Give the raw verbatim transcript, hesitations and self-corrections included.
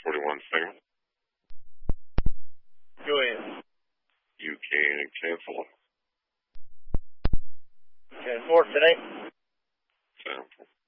forty-one signal. Go ahead. You can cancel. ten four, today. Sample.